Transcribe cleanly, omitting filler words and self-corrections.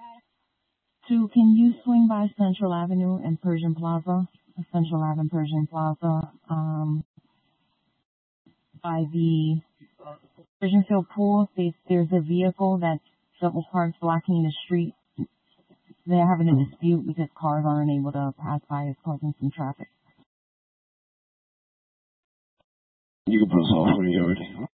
Two, can you swing by Central Avenue and Persian Plaza? Central Avenue, Persian Plaza, by the Persian Field Pool. There's a vehicle that's double parked blocking the street. They're having a dispute because cars aren't able to pass by. It's causing some traffic. You can put us off when you're ready.